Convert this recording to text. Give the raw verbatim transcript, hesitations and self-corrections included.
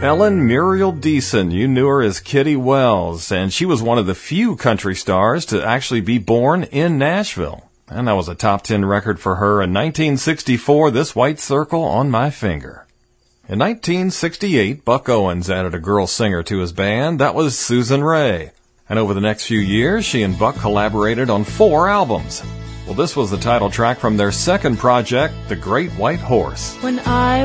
Ellen Muriel Deason, you knew her as Kitty Wells, and she was one of the few country stars to actually be born in Nashville. And that was a top ten record for her in nineteen sixty-four, This White Circle on My Finger. In nineteen sixty-eight, Buck Owens added a girl singer to his band. That was Susan Rae. And over the next few years, she and Buck collaborated on four albums. Well, this was the title track from their second project, The Great White Horse. When I